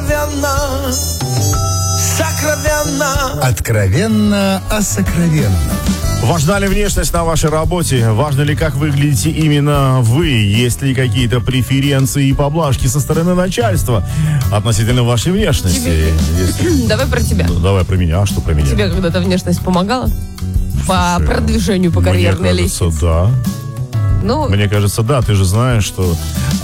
сокровенно, сокровенно. Откровенно о сокровенном. Важна ли внешность на вашей работе? Важно ли, как выглядите именно вы? Есть ли какие-то преференции и поблажки со стороны начальства относительно вашей внешности? Давай про тебя. Давай про меня. А что про меня? Тебе когда-то внешность помогала? По продвижению по карьерной лестнице? Мне кажется, да. Мне кажется, да. Ты же знаешь, что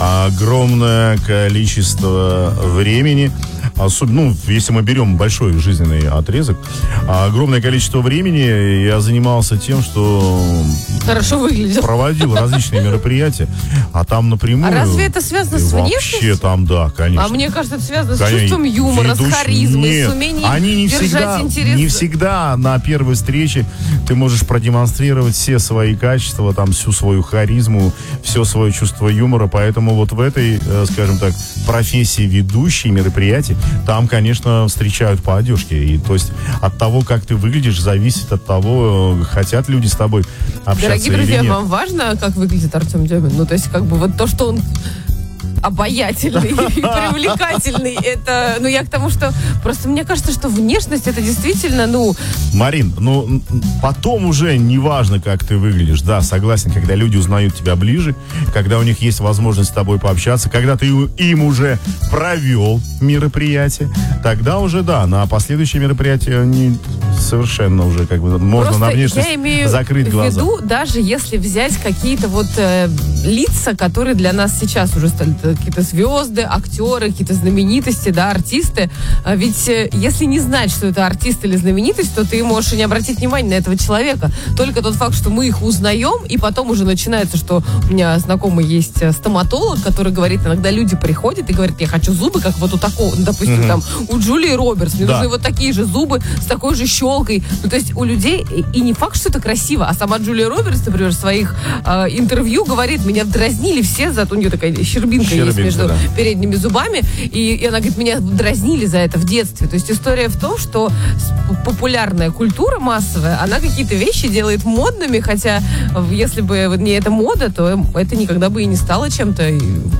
огромное количество времени, особенно, если мы берем большой жизненный отрезок, огромное количество времени я занимался тем, что хорошо выглядел, проводил различные мероприятия, а там напрямую... А разве это связано с внешностью? Вообще там, да, конечно. А мне кажется, это связано с чувством юмора, с харизмой, с умением держать интерес. Не всегда на первой встрече ты можешь продемонстрировать все свои качества, там, всю свою харизму, все свое чувство юмора, поэтому вот в этой, скажем так, профессии ведущей мероприятий, там, конечно, встречают по одежке. И то есть от того, как ты выглядишь, зависит от того, хотят люди с тобой общаться. Дорогие друзья, вам важно, как выглядит Артем Демин? Ну, то есть, как бы вот то, что он обаятельный и привлекательный, это, я к тому, что просто мне кажется, что внешность это действительно, Марин, потом уже не важно, как ты выглядишь, да, согласен, когда люди узнают тебя ближе, когда у них есть возможность с тобой пообщаться, когда ты им уже провел мероприятие, тогда уже, да, на последующие мероприятия не совершенно уже, можно просто на внешность закрыть глаза. Я имею в виду, даже если взять какие-то лица, которые для нас сейчас уже стали какие-то звезды, актеры, какие-то знаменитости, да, артисты. Ведь если не знать, что это артист или знаменитость, то ты можешь и не обратить внимания на этого человека. Только тот факт, что мы их узнаем, и потом уже начинается, что у меня знакомый есть стоматолог, который говорит, иногда люди приходят и говорят, я хочу зубы, как вот у такого, допустим, там, у Джулии Робертс, мне нужны вот такие же зубы с такой же щелкой. То есть у людей, и не факт, что это красиво, а сама Джулия Робертс, например, в своих интервью говорит, меня дразнили все, у нее такая щербинка есть между передними зубами, и она говорит, меня дразнили за это в детстве. То есть история в том, что популярная культура массовая, она какие-то вещи делает модными, хотя если бы не эта мода, то это никогда бы и не стало чем-то.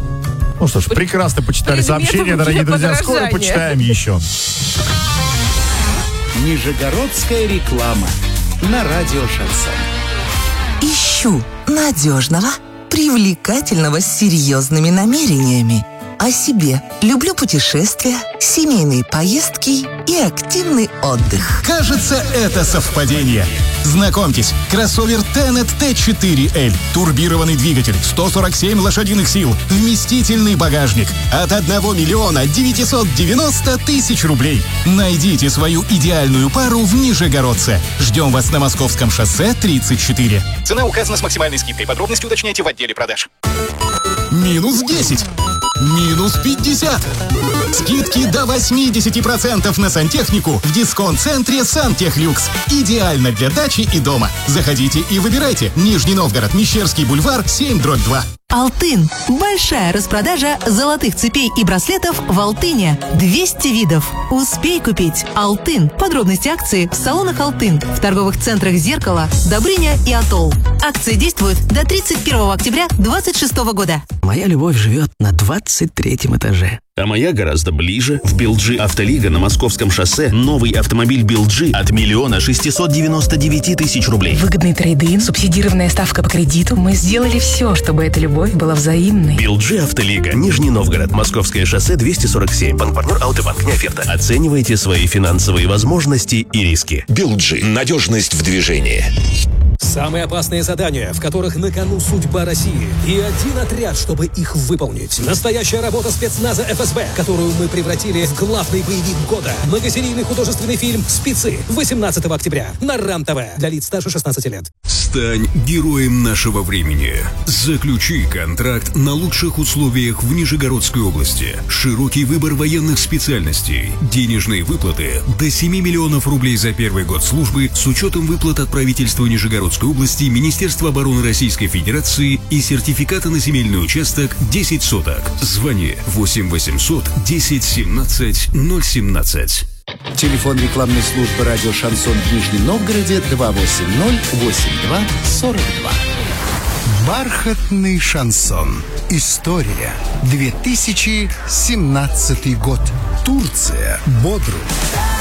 Ну что ж, прекрасно почитали сообщения, дорогие друзья. Скоро почитаем еще. Нижегородская реклама на радио Шансон. Ищу надежного, привлекательного, с серьезными намерениями. О себе. Люблю путешествия, семейные поездки и активный отдых. Кажется, это совпадение. Знакомьтесь, кроссовер Tenet T4L. Турбированный двигатель, 147 лошадиных сил, вместительный багажник. От 1 миллиона 990 тысяч рублей. Найдите свою идеальную пару в Нижегородце. Ждем вас на Московском шоссе 34. Цена указана с максимальной скидкой. Подробности уточняйте в отделе продаж. Минус 10. Минус 50. Скидки до 80% на сантехнику в дисконт-центре «Сантехлюкс». Идеально для дачи и дома. Заходите и выбирайте. Нижний Новгород, Мещерский бульвар, 7/2. Алтын. Большая распродажа золотых цепей и браслетов в Алтыне. 200 видов. Успей купить. Алтын. Подробности акции в салонах Алтын, в торговых центрах «Зеркало», «Добрыня» и «Атолл». Акции действуют до 31 октября 2026 года. Моя любовь живет на 23-м этаже. А моя гораздо ближе. В BLG Автолига на Московском шоссе новый автомобиль BLG от 1 699 000 рублей. Выгодный трейд-ин, субсидированная ставка по кредиту. Мы сделали все, чтобы эта любовь была взаимной. BLG Автолига. Нижний Новгород. Московское шоссе 247. Банк-партнер Autobank. Не оферта. Оценивайте свои финансовые возможности и риски. BLG. Надежность в движении. Самые опасные задания, в которых на кону судьба России. И один отряд, чтобы их выполнить. Настоящая работа спецназа ФСБ, которую мы превратили в главный боевик года. Многосерийный художественный фильм «Спецы» 18 октября на РАН-ТВ для лиц старше 16 лет. Стань героем нашего времени. Заключи контракт на лучших условиях в Нижегородской области. Широкий выбор военных специальностей. Денежные выплаты до 7 миллионов рублей за первый год службы с учетом выплат от правительства Нижегородской области, Министерства обороны Российской Федерации и сертификата на земельный участок 10 соток. Звони 8 800 10 17 017. Телефон рекламной службы радио «Шансон» в Нижнем Новгороде 280-82-42. Бархатный шансон. История. 2017 год. Турция, Бодрум.